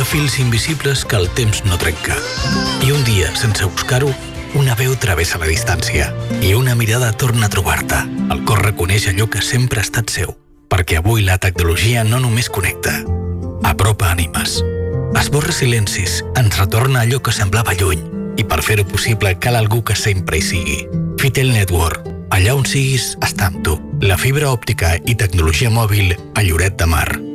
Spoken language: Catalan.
fils invisibles que el temps no trenca. I un dia, sense buscar-ho, una veu travessa la distància i una mirada torna a trobar-te. El cor reconeix allò que sempre ha estat seu, perquè avui la tecnologia no només connecta, apropa ànimes. Esborra silencis, ens retorna allò que semblava lluny, i per fer-ho possible cal algú que sempre hi sigui. Fitel Network. Allà on siguis, està amb tu. La fibra òptica i tecnologia mòbil a Lloret de Mar.